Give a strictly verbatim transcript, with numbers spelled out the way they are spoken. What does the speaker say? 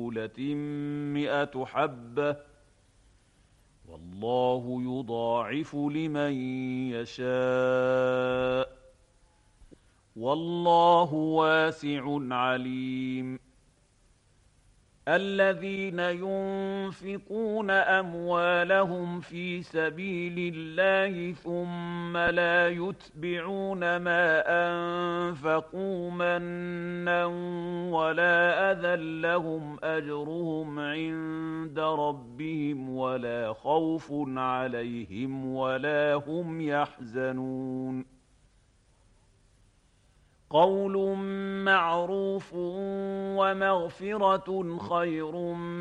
سنبلة مئة حبة والله يضاعف لمن يشاء والله واسع عليم. الذين ينفقون أموالهم في سبيل الله ثم لا يتبعون ما أنفقوا منا ولا أذى لهم أجرهم عند ربهم ولا خوف عليهم ولا هم يحزنون. قول معروف ومغفرة خير